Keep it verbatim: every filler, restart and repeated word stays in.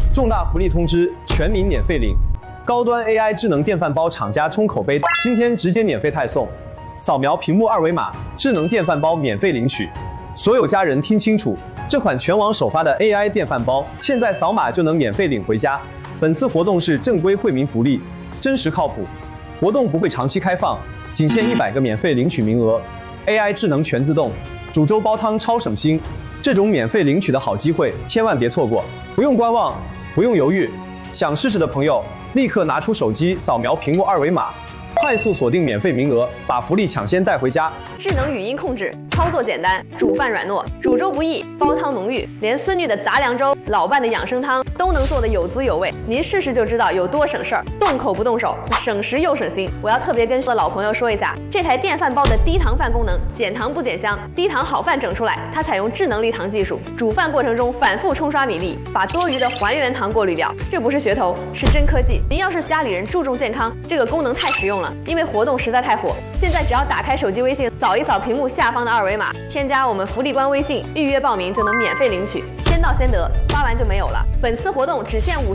重大福利通知，全民免费领！高端 A I 智能电饭煲厂家冲口碑，今天直接免费派送，扫描屏幕二维码，智能电饭煲免费领取。所有家人听清楚，这款全网首发的 A I 电饭煲，现在扫码就能免费领回家。本次活动是正规惠民福利，真实靠谱。活动不会长期开放，仅限一百个免费领取名额。A I 智能全自动，煮粥煲汤超省心。这种免费领取的好机会，千万别错过！不用观望，不用犹豫，想试试的朋友，立刻拿出手机扫描屏幕二维码，快速锁定免费名额，把福利抢先带回家。 智能语音控制，操作简单，煮饭软糯，煮粥不易，煲汤浓郁，连孙女的杂粮粥、老伴的养生汤都能做得有滋有味。您试试就知道有多省事儿，动口不动手，省时又省心。我要特别跟老朋友说一下，这台电饭煲的低糖饭功能，减糖不减香，低糖好饭整出来。它采用智能立糖技术，煮饭过程中反复冲刷米粒，把多余的还原糖过滤掉。这不是噱头，是真科技。您要是家里人注重健康，这个功能太实用了。因为活动实在太火，现在只要打开手机微信，扫一扫屏幕下方的二维码，添加我们福利官微信，预约报名就能免费领取，先到先得，发完就没有了。本次活动只限五。